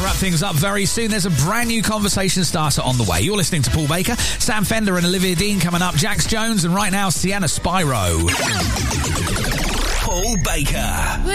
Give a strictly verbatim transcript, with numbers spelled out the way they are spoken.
wrap things up very soon. There's a brand new conversation starter on the way. You're listening to Paul Baker, Sam Fender and Olivia Dean coming up, Jax Jones, and right now, Sienna Spyro. Paul Baker.